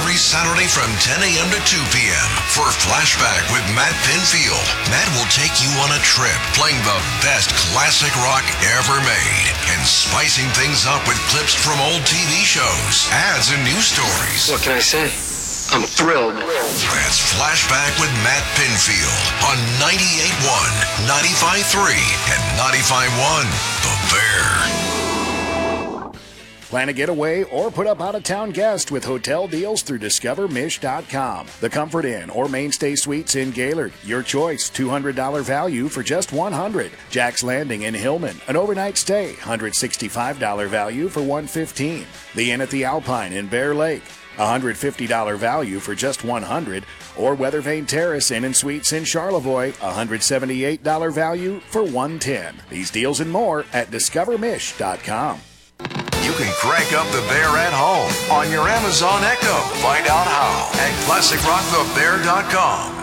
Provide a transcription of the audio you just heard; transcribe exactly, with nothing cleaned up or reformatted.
every Saturday from ten a.m. to two p.m. for Flashback with Matt Pinfield. Matt will take you on a trip playing the best classic rock ever made and spicing things up with clips from old T V shows, ads, and news stories. What can I say? I'm thrilled. That's Flashback with Matt Pinfield on ninety-eight point one, ninety-five point three, and ninety-five point one The Bear. Plan a getaway or put up out-of-town guest with hotel deals through discover mish dot com. The Comfort Inn or Mainstay Suites in Gaylord. Your choice, two hundred dollars value for just one hundred dollars. Jack's Landing in Hillman. An overnight stay, one hundred sixty-five dollars value for one hundred fifteen dollars. The Inn at the Alpine in Bear Lake. one hundred fifty dollars value for just one hundred dollars. Or Weathervane Terrace Inn and Suites in Charlevoix. one hundred seventy-eight dollars value for one hundred ten dollars. These deals and more at discover mish dot com. You can crank up the Bear at home on your Amazon Echo. Find out how at classic rock the bear dot com.